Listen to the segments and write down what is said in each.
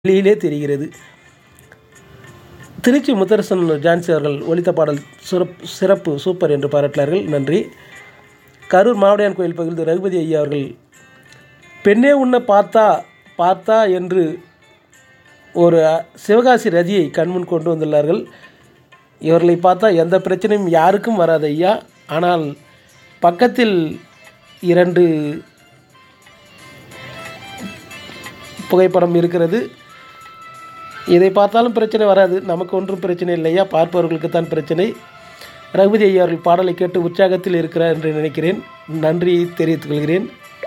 வெளியிலே தெரிகிறது. திருச்சி முத்தரசன் ஜான்சி அவர்கள் ஒலித்த பாடல் சிறப்பு சூப்பர் என்று பாராட்டினார்கள். நன்றி. கரூர் மாவடியான் கோயில் பகுதியில் ரகுபதி ஐயா அவர்கள் பெண்ணே உன்னை பார்த்தா என்று ஒரு சிவகாசி ரதியை கண்முன் கொண்டு வந்துள்ளார்கள். இவர்களை பார்த்தா எந்த பிரச்சனையும் யாருக்கும் வராது ஐயா. ஆனால் பக்கத்தில் 2 புகைப்படம் இருக்கிறது. இதை பார்த்தாலும் பிரச்சனை வராது, நமக்கு ஒன்றும் பிரச்சனை இல்லையா, பார்ப்பவர்களுக்கு தான் பிரச்சனை. ரகுபதி ஐயா அவர்கள் பாடலை கேட்டு உற்சாகத்தில் இருக்கிறார் என்று நினைக்கிறேன். நன்றி தெரிவித்துக் கொள்கிறேன்.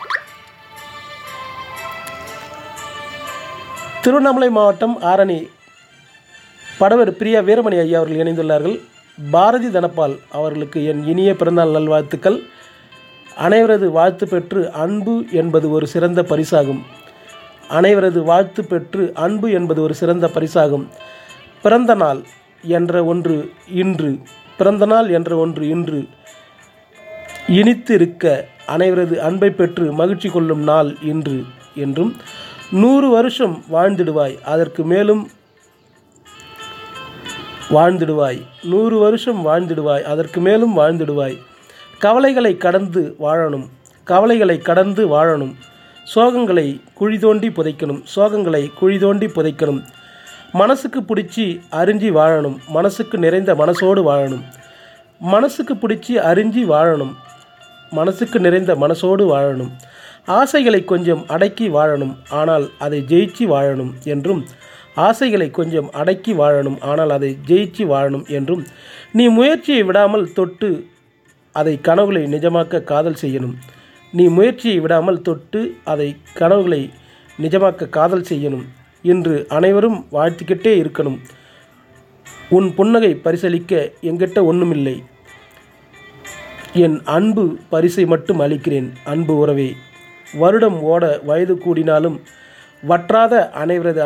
திருவண்ணாமலை மாவட்டம் ஆரணி படவர் பிரியா வீரமணி ஐயா அவர்கள் இணைந்துள்ளார்கள். பாரதி தனபால் அவர்களுக்கு என் இனிய பிறந்தநாள் நல்வாழ்த்துக்கள். அனைவரது வாழ்த்து பெற்று அன்பு என்பது ஒரு சிறந்த பரிசாகும். அனைவரது வாழ்த்து பெற்று அன்பு என்பது ஒரு சிறந்த பரிசாகும். பிறந்த நாள் என்ற ஒன்று இன்று இனித்திருக்க அனைவரது அன்பை பெற்று மகிழ்ச்சி கொள்ளும் நாள் இன்று என்றும் 100 வருஷம் வாழ்ந்திடுவாய், அதற்கு மேலும் வாழ்ந்திடுவாய், 100 வருஷம் வாழ்ந்திடுவாய், அதற்கு மேலும் வாழ்ந்திடுவாய். கவலைகளை கடந்து வாழணும், சோகங்களை குழி தோண்டி புதைக்கணும், மனசுக்கு பிடிச்சி அறிஞ்சி வாழணும், மனசுக்கு நிறைந்த மனசோடு வாழணும், ஆசைகளை கொஞ்சம் அடக்கி வாழணும், ஆனால் அதை ஜெயிச்சு வாழணும் என்றும் நீ முயற்சியை விடாமல் தொட்டு அதை கனவுகளை நிஜமாக்க காதல் செய்யணும். இன்று அனைவரும் வாழ்த்திக்கிட்டே இருக்கணும். உன் புன்னகை பரிசளிக்க என்கிட்ட ஒன்றுமில்லை, என் அன்பு பரிசை மட்டும் அளிக்கிறேன் அன்பு உறவே. வருடம் ஓட வயது கூடினாலும் வற்றாத அனைவரது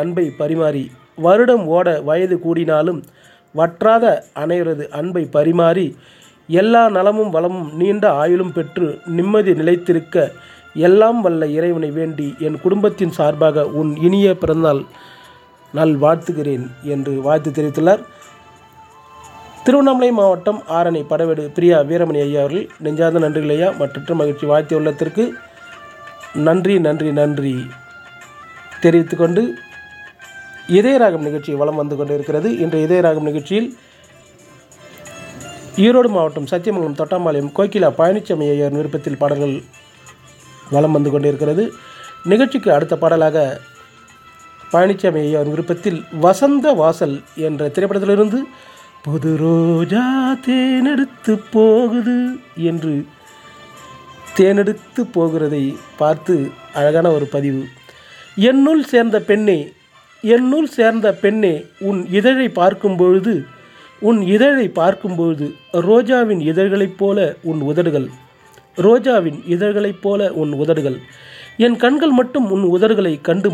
அன்பை பரிமாறி எல்லா நலமும் வளமும் நீண்ட ஆயுளும் பெற்று நிம்மதி நிலைத்திருக்க எல்லாம் வல்ல இறைவனை வேண்டி என் குடும்பத்தின் சார்பாக உன் இனிய பிறந்தநாள் நல் வாழ்த்துகிறேன் என்று வாழ்த்து தெரிவித்துள்ளார். திருவண்ணாமலை மாவட்டம் ஆரணி படவேடு பிரியா வீரமணி ஐயா அவர்கள். நெஞ்சார்ந்த நன்றிகள் ஐயா. மற்ற மகிழ்ச்சி வாழ்த்திய உள்ளத்திற்கு நன்றி தெரிவித்துக்கொண்டு இதயராகம் நிகழ்ச்சி வலம் வந்து கொண்டு இருக்கிறது. இன்றைய இதயராகம் நிகழ்ச்சியில் ஈரோடு மாவட்டம் சத்தியமங்கலம் தொட்டாம்பாளையம் கோகிலா பழனிசாமி ஐயர் விருப்பத்தில் பாடல்கள் வலம் வந்து கொண்டிருக்கிறது. நிகழ்ச்சிக்கு அடுத்த பாடலாக பழனிசாமி ஐயர் விருப்பத்தில் வசந்த வாசல் என்ற திரைப்படத்திலிருந்து புது ரோஜா தேனெடுத்து போகுது என்று தேனெடுத்து போகிறதை பார்த்து அழகான ஒரு பதிவு. என்னுள் சேர்ந்த பெண்ணே உன் இதழை பார்க்கும் பொழுது ரோஜாவின் இதழ்களைப் போல உன் உதடுகள் என் கண்கள் மட்டும் உன் உதடுகளை கண்டு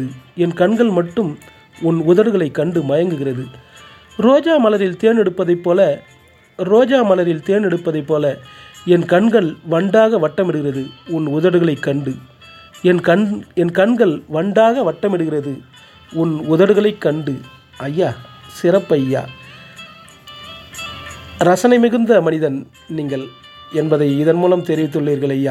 மயங்குகிறது. ரோஜா மலரில் தேன் எடுப்பதைப் போல என் கண்கள் வண்டாக வட்டமிடுகிறது உன் உதடுகளைக் கண்டு. என் கண்கள் வண்டாக வட்டமிடுகிறது உன் உதடுகளைக் கண்டு. ஐயா, சிறப்பையா, ரசனை மிகுந்த மனிதன் நீங்கள் என்பதை இதன் மூலம் தெரிவித்துள்ளீர்கள் ஐயா.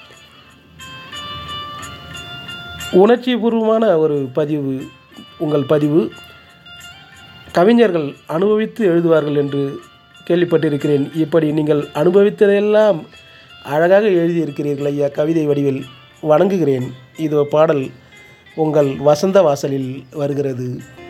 உணர்ச்சிபூர்வமான ஒரு பதிவு உங்கள் பதிவு. கவிஞர்கள் அனுபவித்து எழுதுவார்கள் என்று கேள்விப்பட்டிருக்கிறேன். இப்படி நீங்கள் அனுபவித்ததையெல்லாம் அழகாக எழுதியிருக்கிறீர்கள் ஐயா, கவிதை வடிவில். வணங்குகிறேன். இதோ பாடல் உங்கள் வசந்த வாசலில் வருகிறது.